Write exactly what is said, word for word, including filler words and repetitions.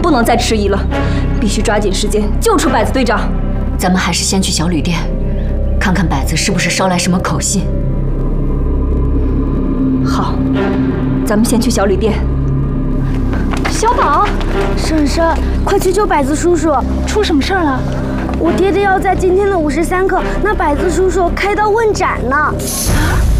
不能再迟疑了，必须抓紧时间救出百子队长。 咱们还是先去小旅店，看看百子是不是捎来什么口信。 好，咱们先去小旅店。 小宝，婶婶，快去救百子叔叔！ 出什么事儿了？ 我爹爹要在今天的午时三刻，那百子叔叔开刀问斩呢。